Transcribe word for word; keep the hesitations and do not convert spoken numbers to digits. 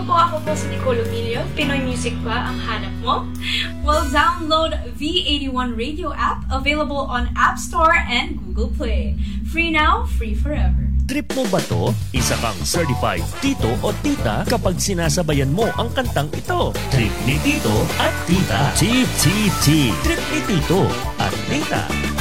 po, ako po si Nicole Emilio. Pinoy Music ba ang hanap mo? Well, download V eighty-one Radio app, available on App Store and Google Play. Free now, free forever. Trip mo ba to? Isa kang certified tito o tita kapag sinasabayan mo ang kantang ito. Trip ni tito at tita. T T T. Trip ni tito at tita.